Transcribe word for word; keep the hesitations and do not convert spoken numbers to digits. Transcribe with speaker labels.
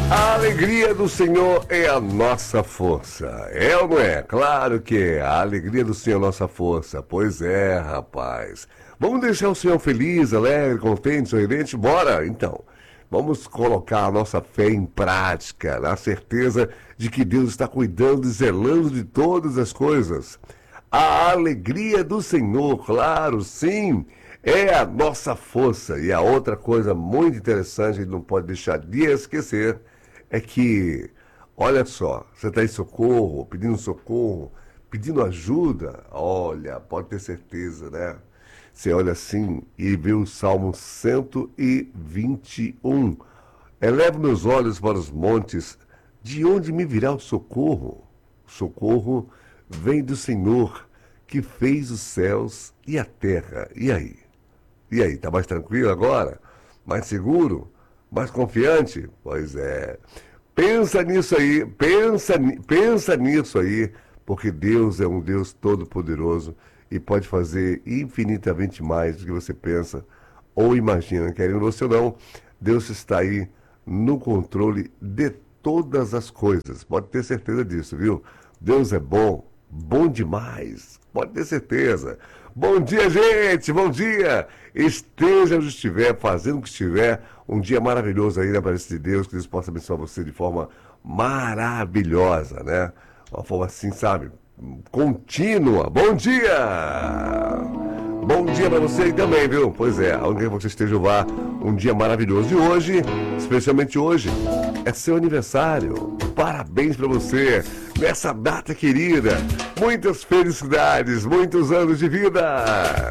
Speaker 1: A alegria do Senhor é a nossa força. É ou não é? Claro que é. A alegria do Senhor é a nossa força. Pois é, rapaz. Vamos deixar o Senhor feliz, alegre, contente, sorridente? Bora, então. Vamos colocar a nossa fé em prática, na certeza de que Deus está cuidando e zelando de todas as coisas. A alegria do Senhor, claro, sim, é a nossa força. E a outra coisa muito interessante, a gente não pode deixar de esquecer, é que, olha só, você está em socorro, pedindo socorro, pedindo ajuda, olha, pode ter certeza, né? Você olha assim e vê o Salmo cento e vinte e um. Elevo meus olhos para os montes, de onde me virá o socorro? O socorro vem do Senhor, que fez os céus e a terra. E aí? E aí, tá mais tranquilo agora? Mais seguro? Mais confiante? Pois é. Pensa nisso aí, pensa, ni- pensa nisso aí, porque Deus é um Deus todo-poderoso e pode fazer infinitamente mais do que você pensa ou imagina, querendo você ou não. Deus está aí no controle de todas as coisas. Pode ter certeza disso, viu? Deus é bom, bom demais. Pode ter certeza. Bom dia, gente! Bom dia! Esteja onde estiver, fazendo o que estiver. Um dia maravilhoso aí na presença de Deus. Que Deus possa abençoar você de forma maravilhosa, né? Uma forma assim, sabe? Contínua. Bom dia! Bom dia pra você aí também, viu? Pois é, onde quer que você esteja lá, um dia maravilhoso. E hoje, especialmente hoje, é seu aniversário. Parabéns pra você nessa data querida. Muitas felicidades, muitos anos de vida.